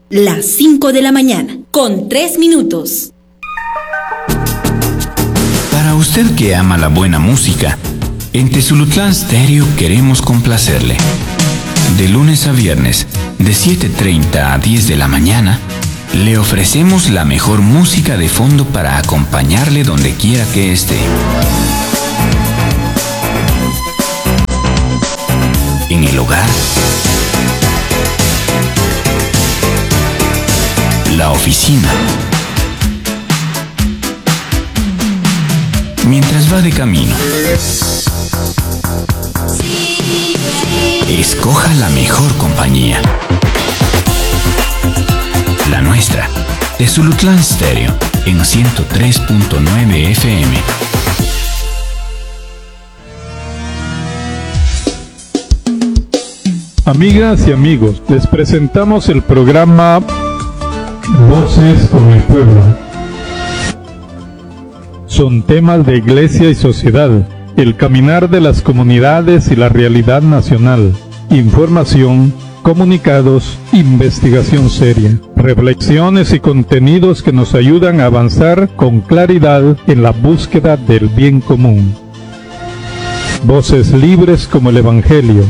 Las 5 de la mañana, con 3 minutos. Para usted que ama la buena música, en Tezulutlán Stereo queremos complacerle. De lunes a viernes, de 7:30 a 10 de la mañana, le ofrecemos la mejor música de fondo para acompañarle donde quiera que esté. En el hogar, la oficina, mientras va de camino. Escoja la mejor compañía. La nuestra, Tezulutlán Stereo, en 103.9 FM. Amigas y amigos, les presentamos el programa Voces con el Pueblo. Son temas de iglesia y sociedad, el caminar de las comunidades y la realidad nacional, información, comunicados, investigación seria, reflexiones y contenidos que nos ayudan a avanzar con claridad en la búsqueda del bien común. Voces libres como el Evangelio.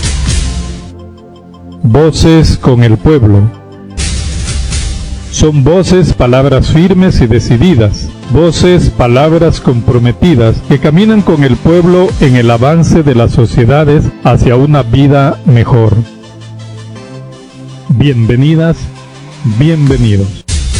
Voces con el pueblo. Son voces, palabras firmes y decididas, voces, palabras comprometidas que caminan con el pueblo en el avance de las sociedades hacia una vida mejor. Bienvenidas, bienvenidos.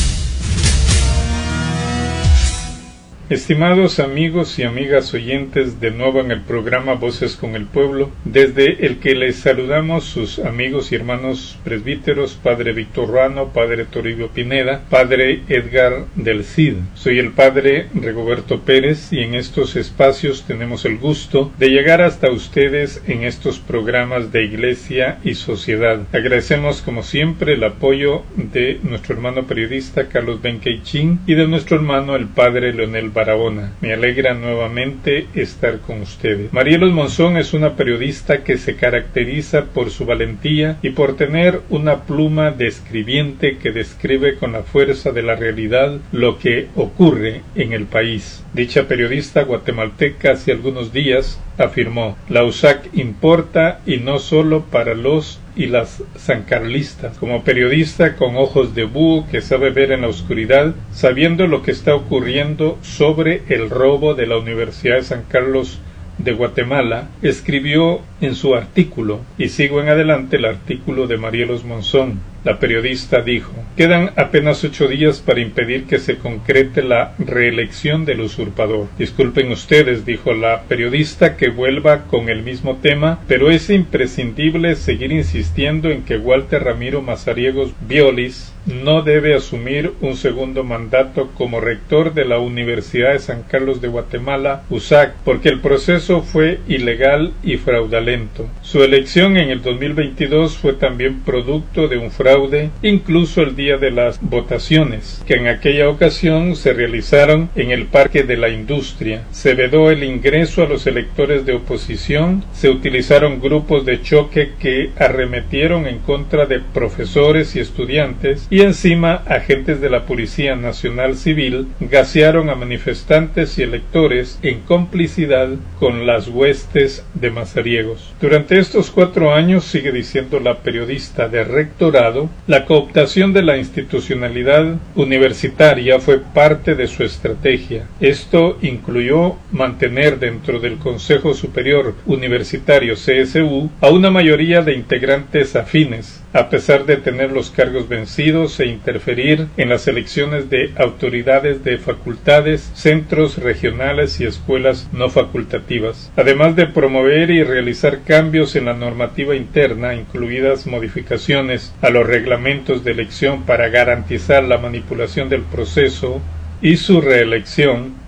Estimados amigos y amigas oyentes, de nuevo en el programa Voces con el Pueblo, desde el que les saludamos sus amigos y hermanos presbíteros, Padre Víctor Ruano, Padre Toribio Pineda, Padre Edgar del Cid. Soy el Padre Rigoberto Pérez y en estos espacios tenemos el gusto de llegar hasta ustedes en estos programas de iglesia y sociedad. Agradecemos como siempre el apoyo de nuestro hermano periodista Carlos Benqueichín y de nuestro hermano el Padre Leonel Barahona. Me alegra nuevamente estar con ustedes. Marielos Monzón es una periodista que se caracteriza por su valentía y por tener una pluma de escribiente que describe con la fuerza de la realidad lo que ocurre en el país. Dicha periodista guatemalteca hace algunos días afirmó: la USAC importa y no solo para los y las sancarlistas. Como periodista con ojos de búho que sabe ver en la oscuridad, sabiendo lo que está ocurriendo sobre el robo de la Universidad de San Carlos de Guatemala, escribió en su artículo, y sigo en adelante el artículo de Marielos Monzón. La periodista dijo: quedan apenas 8 días para impedir que se concrete la reelección del usurpador. Disculpen ustedes, dijo la periodista, que vuelva con el mismo tema, pero es imprescindible seguir insistiendo en que Walter Ramiro Mazariegos Violis no debe asumir un segundo mandato como rector de la Universidad de San Carlos de Guatemala, USAC, porque el proceso fue ilegal y fraudulento. Su elección en el 2022 fue también producto de un fraude, incluso el día de las votaciones, que en aquella ocasión se realizaron en el Parque de la Industria. Se vedó el ingreso a los electores de oposición, se utilizaron grupos de choque que arremetieron en contra de profesores y estudiantes, y encima agentes de la Policía Nacional Civil gasearon a manifestantes y electores en complicidad con las huestes de Mazariegos. Durante estos 4 años, sigue diciendo la periodista de rectorado, la cooptación de la institucionalidad universitaria fue parte de su estrategia. Esto incluyó mantener dentro del Consejo Superior Universitario CSU a una mayoría de integrantes afines, a pesar de tener los cargos vencidos, e interferir en las elecciones de autoridades de facultades, centros regionales y escuelas no facultativas, además de promover y realizar cambios en la normativa interna, incluidas modificaciones a los reglamentos de elección para garantizar la manipulación del proceso y su reelección.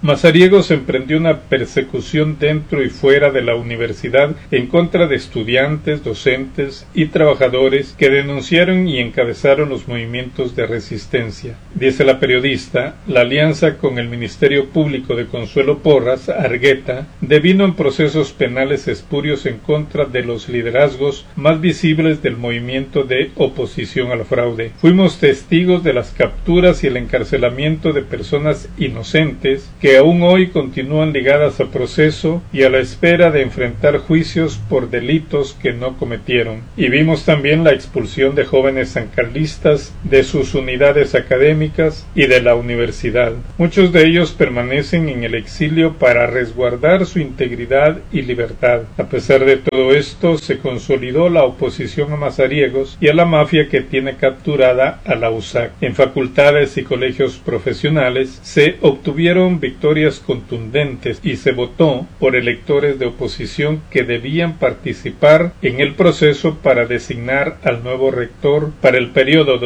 Mazariegos emprendió una persecución dentro y fuera de la universidad en contra de estudiantes, docentes y trabajadores que denunciaron y encabezaron los movimientos de resistencia. Dice la periodista, la alianza con el Ministerio Público de Consuelo Porras, Argueta, devino en procesos penales espurios en contra de los liderazgos más visibles del movimiento de oposición al fraude. Fuimos testigos de las capturas y el encarcelamiento de personas inocentes que aún hoy continúan ligadas a proceso y a la espera de enfrentar juicios por delitos que no cometieron. Y vimos también la expulsión de jóvenes sancarlistas de sus unidades académicas y de la universidad. Muchos de ellos permanecen en el exilio para resguardar su integridad y libertad. A pesar de todo esto, se consolidó la oposición a Mazariegos y a la mafia que tiene capturada a la USAC. En facultades y colegios profesionales se obtuvieron victorias contundentes y se votó por electores de oposición que debían participar en el proceso para designar al nuevo rector para el periodo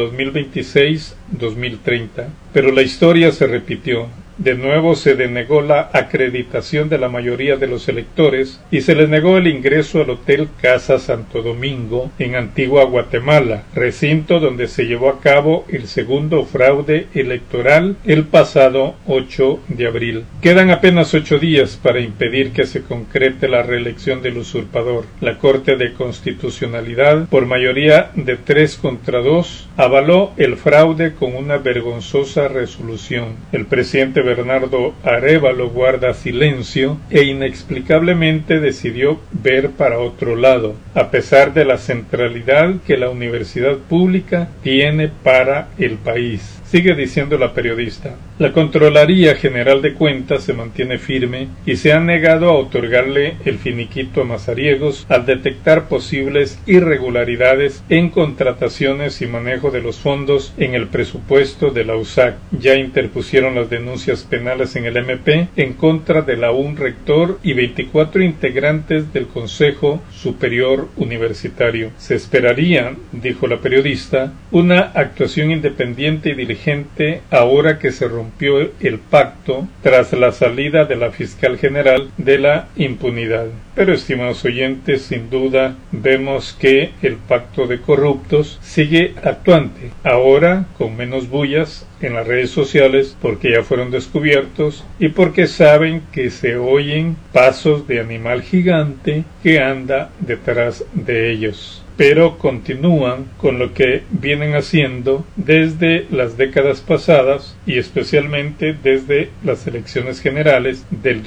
2026-2030. Pero la historia se repitió. De nuevo se denegó la acreditación de la mayoría de los electores y se les negó el ingreso al Hotel Casa Santo Domingo en Antigua Guatemala, recinto donde se llevó a cabo el segundo fraude electoral el pasado 8 de abril. Quedan apenas 8 días para impedir que se concrete la reelección del usurpador. La Corte de Constitucionalidad, por mayoría de 3 contra 2, avaló el fraude con una vergonzosa resolución. El presidente Bernardo Arévalo guarda silencio e inexplicablemente decidió ver para otro lado, a pesar de la centralidad que la universidad pública tiene para el país. Sigue diciendo la periodista, la Contraloría General de Cuentas se mantiene firme y se ha negado a otorgarle el finiquito a Mazariegos al detectar posibles irregularidades en contrataciones y manejo de los fondos en el presupuesto de la USAC. Ya interpusieron las denuncias penales en el MP en contra de la un rector y 24 integrantes del Consejo Superior Universitario. Se esperaría, dijo la periodista, una actuación independiente y diligente ahora que se rompió el pacto tras la salida de la fiscal general de la impunidad. Pero, estimados oyentes, sin duda vemos que el pacto de corruptos sigue actuante, ahora con menos bullas en las redes sociales porque ya fueron descubiertos y porque saben que se oyen pasos de animal gigante que anda detrás de ellos. Pero continúan con lo que vienen haciendo desde las décadas pasadas y especialmente desde las elecciones generales del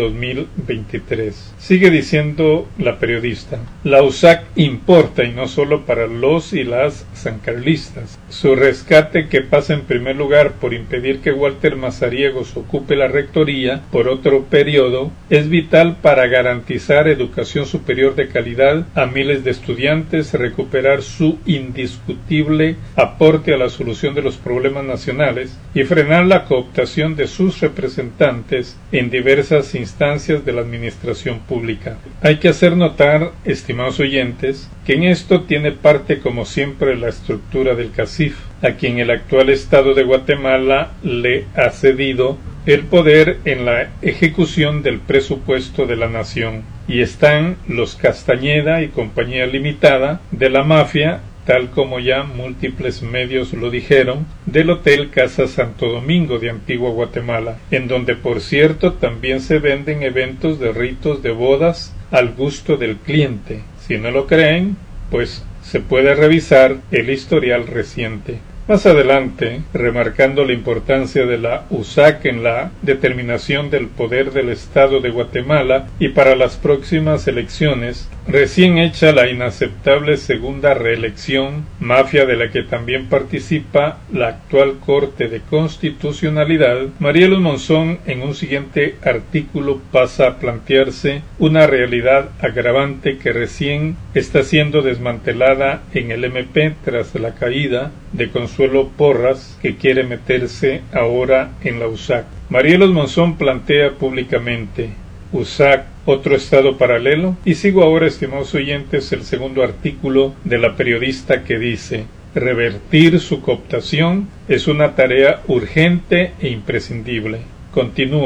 2023. Sigue diciendo la periodista, la USAC importa y no solo para los y las sancarlistas. Su rescate, que pasa en primer lugar por impedir que Walter Mazariegos ocupe la rectoría por otro periodo, es vital para garantizar educación superior de calidad a miles de estudiantes, recuperar su indiscutible aporte a la solución de los problemas nacionales y frenar la cooptación de sus representantes en diversas instancias de la administración pública. Hay que hacer notar, estimados oyentes, que en esto tiene parte como siempre la estructura del CACIF, a quien el actual Estado de Guatemala le ha cedido el poder en la ejecución del presupuesto de la nación, y están los Castañeda y Compañía Limitada de la mafia, tal como ya múltiples medios lo dijeron, del Hotel Casa Santo Domingo de Antigua Guatemala, en donde por cierto también se venden eventos de ritos de bodas al gusto del cliente. Si no lo creen, pues se puede revisar el historial reciente. Más adelante, remarcando la importancia de la USAC en la determinación del poder del Estado de Guatemala y para las próximas elecciones, recién hecha la inaceptable segunda reelección, mafia de la que también participa la actual Corte de Constitucionalidad, Marielos Monzón en un siguiente artículo pasa a plantearse una realidad agravante que recién está siendo desmantelada en el MP tras la caída de Consuelo Porras, que quiere meterse ahora en la USAC. Marielos Monzón plantea públicamente: USAC, otro estado paralelo. Y sigo ahora, estimados oyentes, el segundo artículo de la periodista que dice: revertir su cooptación es una tarea urgente e imprescindible. Continúa: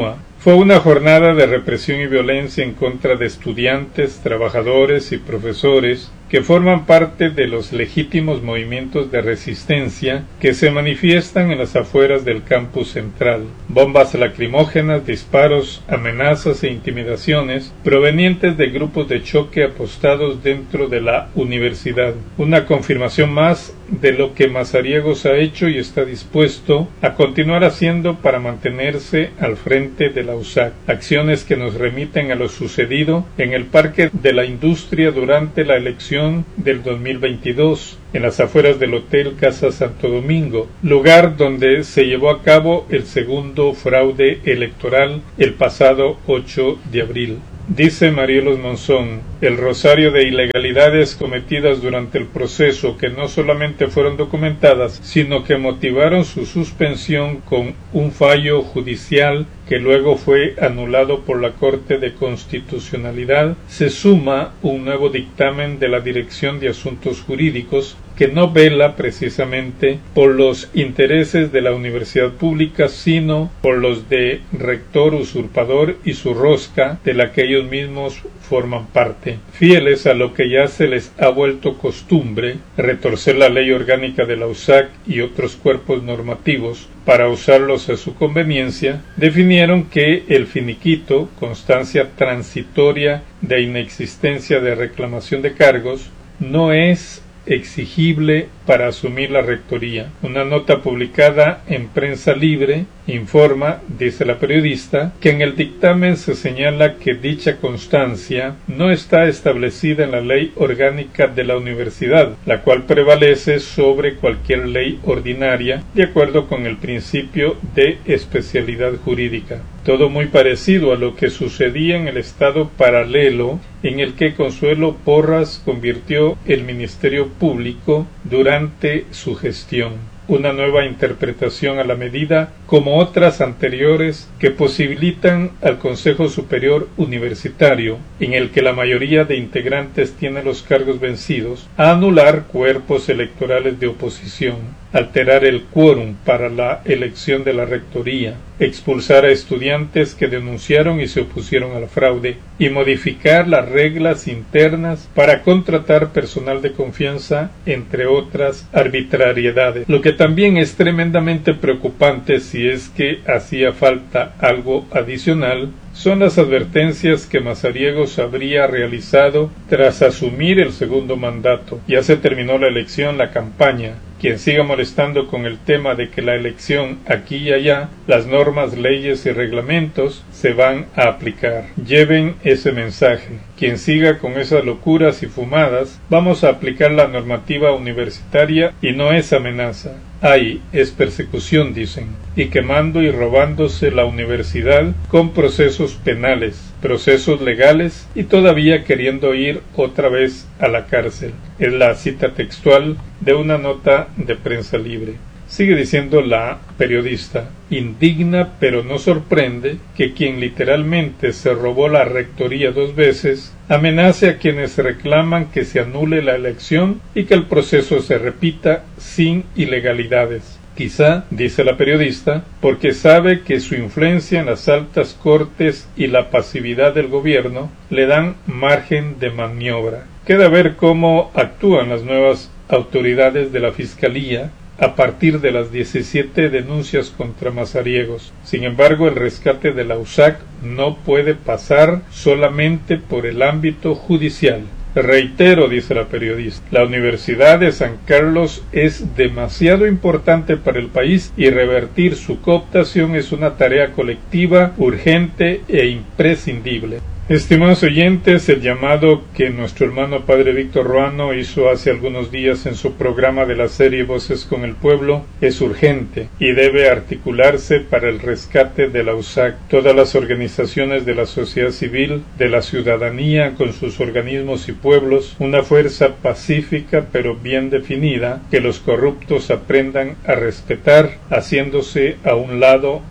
Fue una jornada de represión y violencia en contra de estudiantes, trabajadores y profesores que forman parte de los legítimos movimientos de resistencia que se manifiestan en las afueras del campus central. Bombas lacrimógenas, disparos, amenazas e intimidaciones provenientes de grupos de choque apostados dentro de la universidad. Una confirmación más de lo que Mazariegos ha hecho y está dispuesto a continuar haciendo para mantenerse al frente de la USAC. Acciones que nos remiten a lo sucedido en el Parque de la Industria durante la elección del 2022, en las afueras del Hotel Casa Santo Domingo, lugar donde se llevó a cabo el segundo fraude electoral el pasado 8 de abril. Dice Marielos Monzón, el rosario de ilegalidades cometidas durante el proceso que no solamente fueron documentadas, sino que motivaron su suspensión con un fallo judicial que luego fue anulado por la Corte de Constitucionalidad, se suma un nuevo dictamen de la Dirección de Asuntos Jurídicos que no vela precisamente por los intereses de la universidad pública, sino por los de rector usurpador y su rosca de la que ellos mismos forman parte. Fieles a lo que ya se les ha vuelto costumbre, retorcer la ley orgánica de la USAC y otros cuerpos normativos para usarlos a su conveniencia, definieron que el finiquito, constancia transitoria de inexistencia de reclamación de cargos, no es exigible para asumir la rectoría. Una nota publicada en Prensa Libre informa, dice la periodista, que en el dictamen se señala que dicha constancia no está establecida en la ley orgánica de la universidad, la cual prevalece sobre cualquier ley ordinaria, de acuerdo con el principio de especialidad jurídica. Todo muy parecido a lo que sucedía en el estado paralelo en el que Consuelo Porras convirtió el Ministerio Público durante su gestión. Una nueva interpretación a la medida, como otras anteriores, que posibilitan al Consejo Superior Universitario, en el que la mayoría de integrantes tiene los cargos vencidos, a anular cuerpos electorales de oposición, alterar el quórum para la elección de la rectoría, expulsar a estudiantes que denunciaron y se opusieron al fraude, y modificar las reglas internas para contratar personal de confianza, entre otras arbitrariedades. Lo que también es tremendamente preocupante, si es que hacía falta algo adicional, son las advertencias que Mazariegos habría realizado tras asumir el segundo mandato. Ya se terminó la elección, la campaña. Quien siga molestando con el tema de que la elección aquí y allá, las normas, leyes y reglamentos se van a aplicar. Lleven ese mensaje. Quien siga con esas locuras y fumadas, vamos a aplicar la normativa universitaria y no es amenaza. Ahí es persecución, dicen, y quemando y robándose la universidad con procesos penales, procesos legales y todavía queriendo ir otra vez a la cárcel. Es la cita textual de una nota de Prensa Libre. Sigue diciendo la periodista, indigna pero no sorprende que quien literalmente se robó la rectoría 2 veces amenace a quienes reclaman que se anule la elección y que el proceso se repita sin ilegalidades. Quizá, dice la periodista, porque sabe que su influencia en las altas cortes y la pasividad del gobierno le dan margen de maniobra. Queda ver cómo actúan las nuevas autoridades de la Fiscalía a partir de las 17 denuncias contra Mazariegos. Sin embargo, el rescate de la USAC no puede pasar solamente por el ámbito judicial. Reitero, dice la periodista, la Universidad de San Carlos es demasiado importante para el país y revertir su cooptación es una tarea colectiva, urgente e imprescindible. Estimados oyentes, el llamado que nuestro hermano Padre Víctor Ruano hizo hace algunos días en su programa de la serie Voces con el Pueblo es urgente y debe articularse para el rescate de la USAC. Todas las organizaciones de la sociedad civil, de la ciudadanía con sus organismos y pueblos, una fuerza pacífica pero bien definida que los corruptos aprendan a respetar, haciéndose a un lado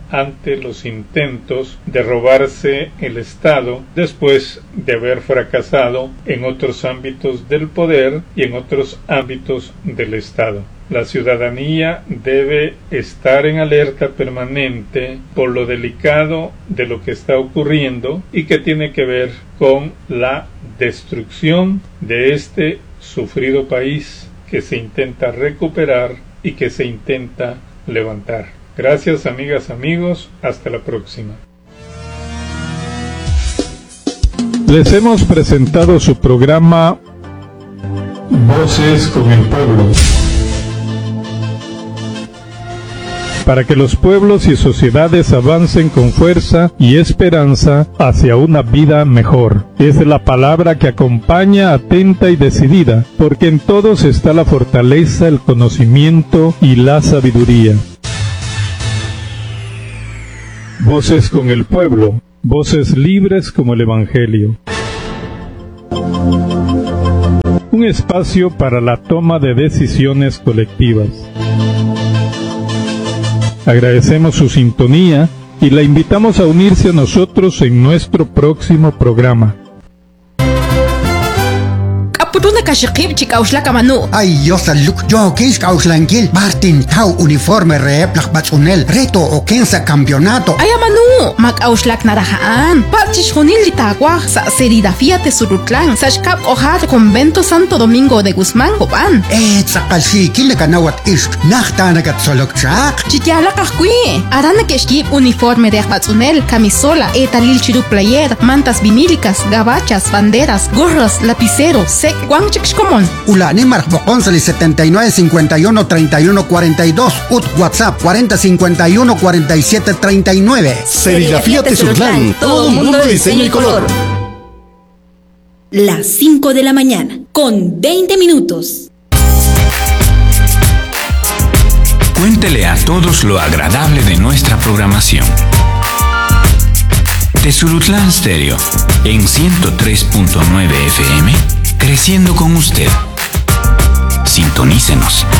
ante los intentos de robarse el Estado después de haber fracasado en otros ámbitos del poder y en otros ámbitos del Estado. La ciudadanía debe estar en alerta permanente por lo delicado de lo que está ocurriendo y que tiene que ver con la destrucción de este sufrido país que se intenta recuperar y que se intenta levantar. Gracias, amigas, amigos. Hasta la próxima. Les hemos presentado su programa Voces con el Pueblo, para que los pueblos y sociedades avancen con fuerza y esperanza hacia una vida mejor. Es la palabra que acompaña atenta y decidida, porque en todos está la fortaleza, el conocimiento y la sabiduría. Voces con el Pueblo, voces libres como el Evangelio. Un espacio para la toma de decisiones colectivas. Agradecemos su sintonía y la invitamos a unirse a nosotros en nuestro próximo programa. Ay, yo saluk, yo kis kauslangil, Martin Tau uniforme reeplak batsunel, reto o kensa campeonato. Ay, Manu, mak auslak narahaan, patchis honil litagua, sa serida Tesulutlan, sa shkap ojar convento Santo Domingo de Guzmán, Copan. Tsakalsi, kile kanawat isk, nachtanagat solok chak. Chikyala kakui, arana keshkip uniforme de batsunel, camisola, etalil chiru player, mantas vinílicas, gabachas, banderas, gorras, lapiceros, sec, guanchikshkomon. Ulani marcbocon 79 51 31 42, ut WhatsApp 40 51 47 39. Serigrafía Tezutlán, todo mundo de diseño y color. Las 5 de la mañana, con 20 minutos. Cuéntele a todos lo agradable de nuestra programación. Tezutlán Stereo, en 103.9 FM, creciendo con usted. Sintonícenos.